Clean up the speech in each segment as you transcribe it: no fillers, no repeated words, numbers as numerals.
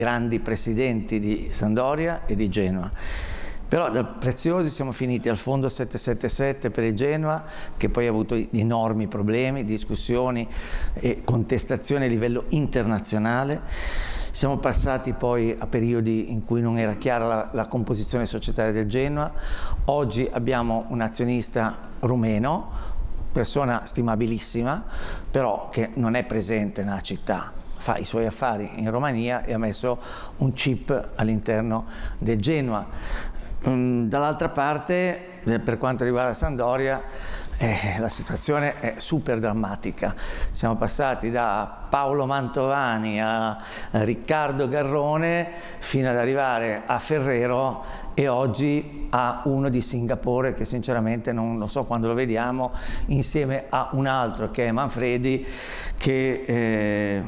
grandi presidenti di Sampdoria e di Genoa. Però da preziosi siamo finiti al fondo 777 per il Genoa, che poi ha avuto enormi problemi, discussioni e contestazioni a livello internazionale. Siamo passati poi a periodi in cui non era chiara la composizione societaria del Genoa. Oggi abbiamo un azionista rumeno, persona stimabilissima, però che non è presente nella città. Fa i suoi affari in Romania e ha messo un chip all'interno del Genoa. Dall'altra parte, per quanto riguarda Sampdoria, la situazione è super drammatica. Siamo passati da Paolo Mantovani a Riccardo Garrone fino ad arrivare a Ferrero e oggi a uno di Singapore che sinceramente non lo so quando lo vediamo, insieme a un altro che è Manfredi, che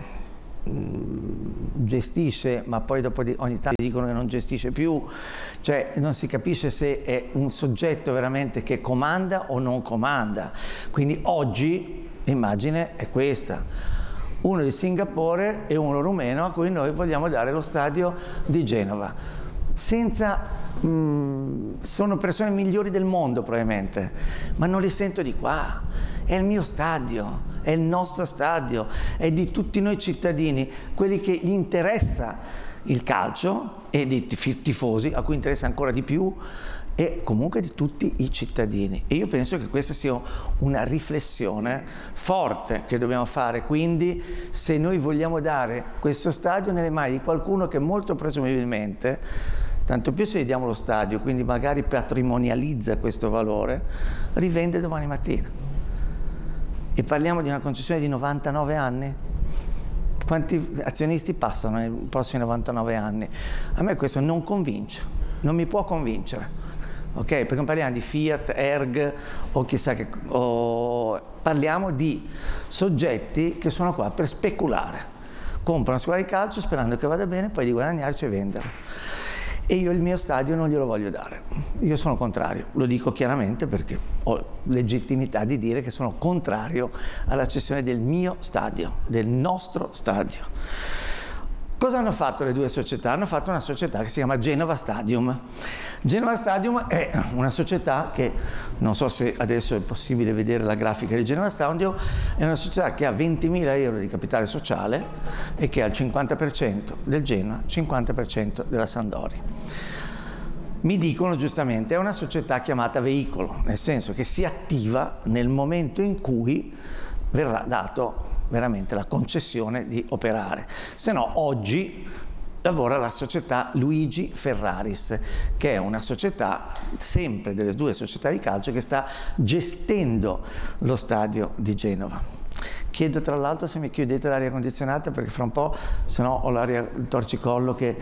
gestisce, ma poi dopo ogni tanto dicono che non gestisce più, cioè non si capisce se è un soggetto veramente che comanda o non comanda. Quindi oggi l'immagine è questa: uno di Singapore e uno rumeno a cui noi vogliamo dare lo stadio di Genova, senza sono persone migliori del mondo probabilmente, ma non li sento di qua. È il mio stadio, è il nostro stadio, è di tutti noi cittadini, quelli che gli interessa il calcio e di tifosi, a cui interessa ancora di più, e comunque di tutti i cittadini. E io penso che questa sia una riflessione forte che dobbiamo fare. Quindi, se noi vogliamo dare questo stadio nelle mani di qualcuno che molto presumibilmente, tanto più se gli diamo lo stadio, quindi magari patrimonializza questo valore, rivende domani mattina. E parliamo di una concessione di 99 anni? Quanti azionisti passano nei prossimi 99 anni? A me questo non convince, non mi può convincere, ok? Perché non parliamo di Fiat, Erg o chissà che... parliamo di soggetti che sono qua per speculare. Comprano una squadra di calcio sperando che vada bene, poi di guadagnarci e venderlo. E io il mio stadio non glielo voglio dare. Io sono contrario, lo dico chiaramente perché ho legittimità di dire che sono contrario alla cessione del mio stadio, del nostro stadio. Cosa hanno fatto le due società? Hanno fatto una società che si chiama Genova Stadium. Genova Stadium è una società che, non so se adesso è possibile vedere la grafica di Genova Stadium, è una società che ha 20.000 euro di capitale sociale e che ha il 50% del Genoa, 50% della Sampdoria. Mi dicono giustamente, è una società chiamata veicolo, nel senso che si attiva nel momento in cui verrà dato veramente la concessione di operare. Se no, oggi lavora la società Luigi Ferraris, che è una società, sempre delle due società di calcio, che sta gestendo lo stadio di Genova. Chiedo tra l'altro se mi chiudete l'aria condizionata, perché fra un po', se no ho l'aria, il torcicollo che...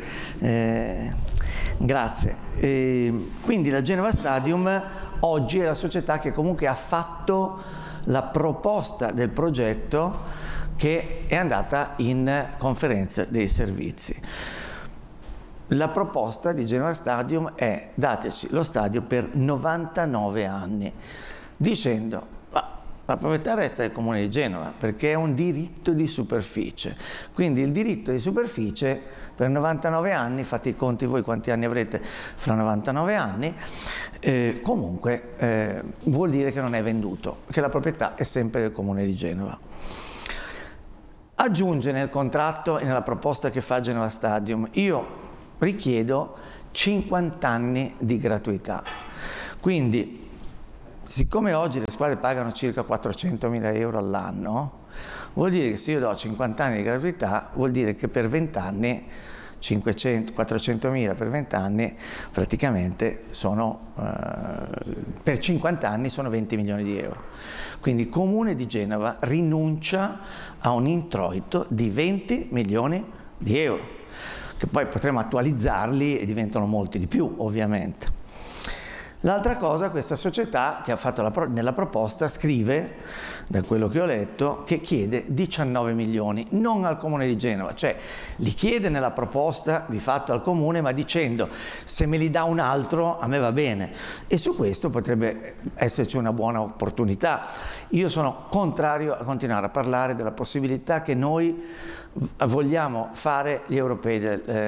Grazie. Quindi la Genova Stadium oggi è la società che comunque ha fatto la proposta del progetto, che è andata in conferenza dei servizi. La proposta di Genova Stadium è: dateci lo stadio per 99 anni, dicendo la proprietà resta del Comune di Genova perché è un diritto di superficie, quindi il diritto di superficie per 99 anni, fate i conti voi quanti anni avrete fra 99 anni, comunque vuol dire che non è venduto, che la proprietà è sempre del Comune di Genova. Aggiunge nel contratto e nella proposta che fa Genova Stadium: io richiedo 50 anni di gratuità. Quindi, siccome oggi le squadre pagano circa 400.000 euro all'anno, vuol dire che se io do 50 anni di gratuità, vuol dire che per 20 anni, 400.000 per 20 anni, praticamente sono, per 50 anni sono 20 milioni di euro. Quindi il Comune di Genova rinuncia a un introito di 20 milioni di euro, che poi potremo attualizzarli e diventano molti di più, ovviamente. L'altra cosa, questa società che ha fatto nella proposta scrive, da quello che ho letto, che chiede 19 milioni, non al Comune di Genova, cioè li chiede nella proposta di fatto al Comune, ma dicendo: se me li dà un altro a me va bene, e su questo potrebbe esserci una buona opportunità. Io sono contrario a continuare a parlare della possibilità che noi vogliamo fare gli europei